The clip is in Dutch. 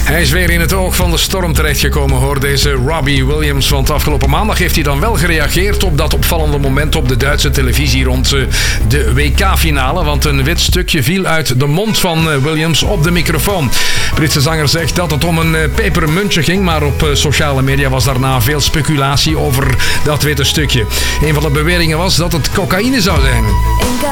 Hij is weer in het oog van de storm terechtgekomen, hoor, deze Robbie Williams. Want afgelopen maandag heeft hij dan wel gereageerd op dat opvallende moment op de Duitse televisie rond de WK-finale. Want een wit stukje viel uit de mond van Williams op de microfoon. Britse zanger zegt dat het om een pepermuntje ging, maar op sociale media was daarna veel speculatie over dat witte stukje. Een van de beweringen was dat het cocaïne zou zijn.